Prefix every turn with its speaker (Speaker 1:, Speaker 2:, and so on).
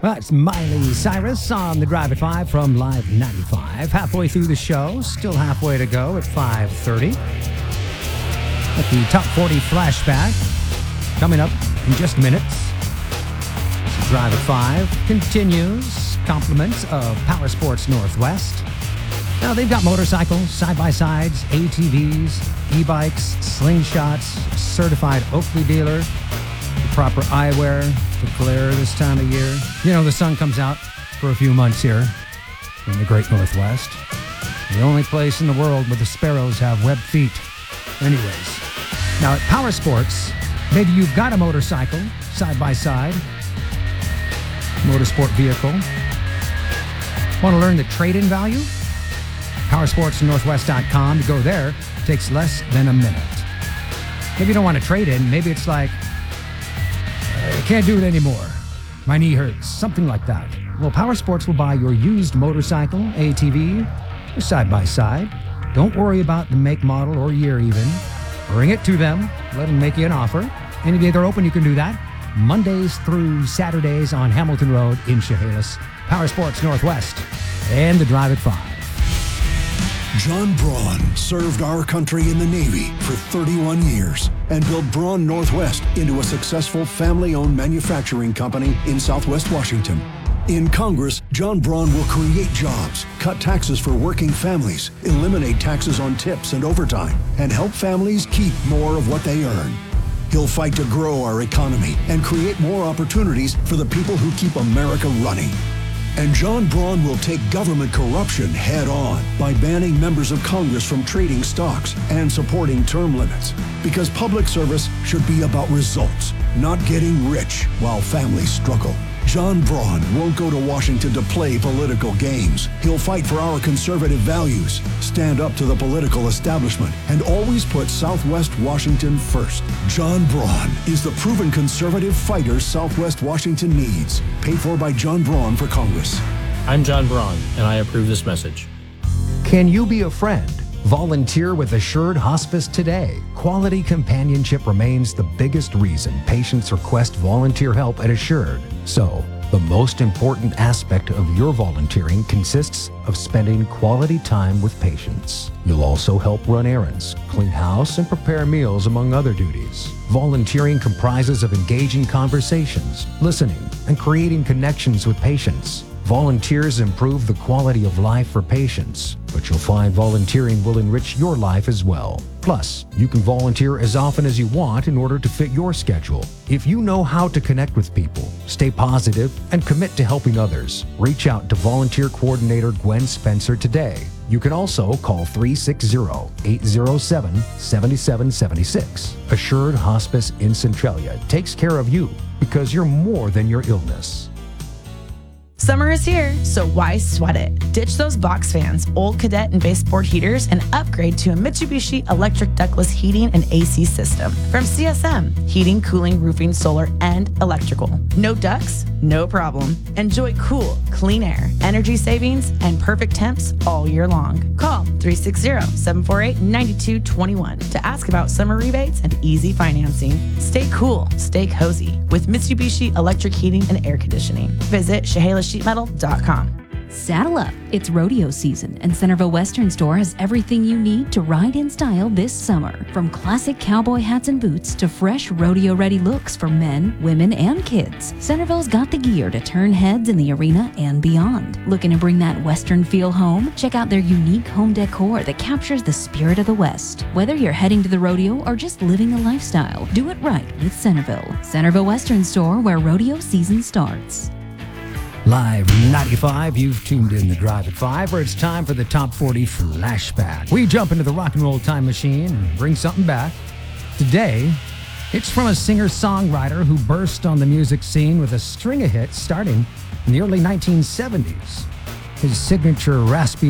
Speaker 1: Well, it's Miley Cyrus on the Drive at 5 from Live 95. Halfway through the show, still halfway to go at 5:30. At the Top 40 Flashback, coming up in just minutes. The Drive at 5 continues. Compliments of Power Sports Northwest. Now, they've got motorcycles, side-by-sides, ATVs, e-bikes, slingshots, certified Oakley dealer, the proper eyewear to glare this time of year. You know, the sun comes out for a few months here in the great Northwest. The only place in the world where the sparrows have webbed feet. Anyways, now at Power Sports, maybe you've got a motorcycle, side-by-side, motorsport vehicle. Want to learn the trade-in value? PowersportsNorthwest.com. To go there takes less than a minute. Maybe you don't want to trade in. Maybe it's like, I can't do it anymore. My knee hurts. Something like that. Well, Power Sports will buy your used motorcycle, ATV, or side-by-side. Don't worry about the make, model, or year even. Bring it to them. Let them make you an offer. Any day they're open, you can do that. Mondays through Saturdays on Hamilton Road in Chehalis. Power Sports Northwest and the Drive at 5.
Speaker 2: John Braun served our country in the Navy for 31 years and built Braun Northwest into a successful family-owned manufacturing company in Southwest Washington. In Congress, John Braun will create jobs, cut taxes for working families, eliminate taxes on tips and overtime, and help families keep more of what they earn. He'll fight to grow our economy and create more opportunities for the people who keep America running. And John Braun will take government corruption head on by banning members of Congress from trading stocks and supporting term limits. Because public service should be about results, not getting rich while families struggle. John Braun won't go to Washington to play political games. He'll fight for our conservative values, stand up to the political establishment, and always put Southwest Washington first. John Braun is the proven conservative fighter Southwest Washington needs. Paid for by John Braun for Congress.
Speaker 3: I'm John Braun, and I approve this message.
Speaker 1: Can you be a friend? Volunteer with Assured Hospice today. Quality companionship remains the biggest reason patients request volunteer help at Assured. So, the most important aspect of your volunteering consists of spending quality time with patients. You'll also help run errands, clean house, and prepare meals, among other duties. Volunteering comprises of engaging conversations, listening, and creating connections with patients. Volunteers improve the quality of life for patients, but you'll find volunteering will enrich your life as well. Plus, you can volunteer as often as you want in order to fit your schedule. If you know how to connect with people, stay positive, and commit to helping others, reach out to Volunteer Coordinator Gwen Spencer today. You can also call 360-807-7776. Assured Hospice in Centralia takes care of you because you're more than your illness.
Speaker 4: Summer is here, so why sweat it? Ditch those box fans, old cadet and baseboard heaters, and upgrade to a Mitsubishi electric ductless heating and AC system from CSM. Heating, cooling, roofing, solar, and electrical. No ducts? No problem. Enjoy cool, clean air, energy savings, and perfect temps all year long. Call 360-748-9221 to ask about summer rebates and easy financing. Stay cool, stay cozy with Mitsubishi electric heating and air conditioning. Visit ShehalaSheetMetal.com.
Speaker 5: Saddle up. It's rodeo season, and Centerville Western Store has everything you need to ride in style this summer. From classic cowboy hats and boots to fresh rodeo-ready looks for men, women, and kids, Centerville's got the gear to turn heads in the arena and beyond. Looking to bring that Western feel home? Check out their unique home decor that captures the spirit of the West. Whether you're heading to the rodeo or just living the lifestyle, do it right with Centerville. Centerville Western Store, where rodeo season starts.
Speaker 1: Live 95, you've tuned in the Drive at 5, where it's time for the Top 40 Flashback. We jump into the rock and roll time machine and bring something back. Today, it's from a singer-songwriter who burst on the music scene with a string of hits starting in the early 1970s. His signature raspy